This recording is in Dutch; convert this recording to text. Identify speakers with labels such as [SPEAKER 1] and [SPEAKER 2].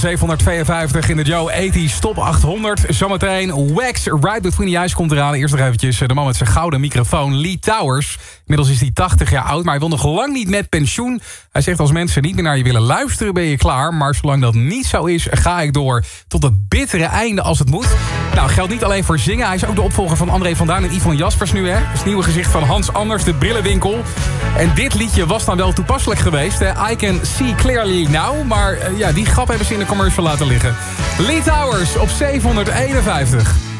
[SPEAKER 1] 752 in de Joe 80's Top 800. Zometeen Wax, Right Between the Eyes komt eraan. Eerst nog eventjes de man met zijn gouden microfoon, Lee Towers. Inmiddels is hij 80 jaar oud, maar hij wil nog lang niet met pensioen. Hij zegt als mensen niet meer naar je willen luisteren ben je klaar. Maar zolang dat niet zo is, ga ik door tot het bittere einde als het moet. Nou, geldt niet alleen voor zingen. Hij is ook de opvolger van André van Duin en Yvonne Jaspers nu, hè. Het is het nieuwe gezicht van Hans Anders, de brillenwinkel. En dit liedje was dan wel toepasselijk geweest, hè? I Can See Clearly Now. Maar die grap hebben ze in de commercial laten liggen. Lee Towers op 751.